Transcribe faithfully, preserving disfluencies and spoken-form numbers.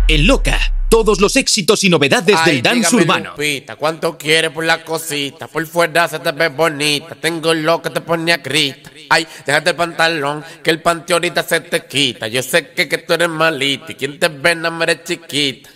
En Loca, todos los éxitos y novedades Ay, del dance dígame, urbano. Lupita, ¿cuánto quieres por la cosita? Por fuera se te ve bonita. Tengo lo que te pone a grita. Ay, déjate el pantalón, que el panty ahorita se te quita. Yo sé que, que tú eres malita y quien te ve no eres chiquita.